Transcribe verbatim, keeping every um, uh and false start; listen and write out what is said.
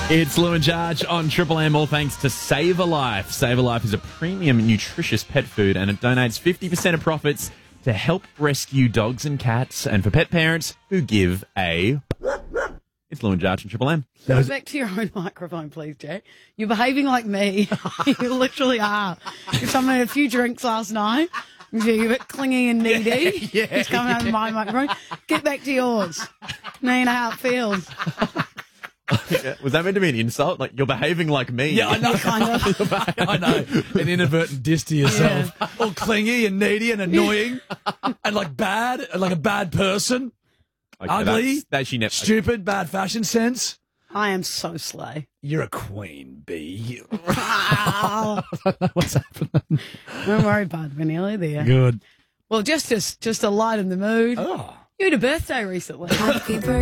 It's Lou and Jarge on Triple M, all thanks to Save a Life. Save a Life is a premium nutritious pet food and it donates fifty percent of profits to help rescue dogs and cats and for pet parents who give a... It's Lou and Jarge on Triple M. Go back to your own microphone, please, Jack. You're behaving like me. You literally are. You've had a few drinks last night. You're a bit clingy and needy. Yeah, yeah, Just coming out of my microphone. Get back to yours. Now you know how it feels. Was that meant to be an insult? Like, you're behaving like me. Yeah, I know. Kind of. I know. An inadvertent diss to yourself. All clingy and needy and annoying and like bad, like a bad person. Okay, Ugly. That's, that she never... Stupid, bad fashion sense. I am so slay. You're a queen bee. What's happening? Don't worry, bud. We're nearly there. Good. Well, just, just, just to lighten the mood. Oh. You had a birthday recently. Happy birthday.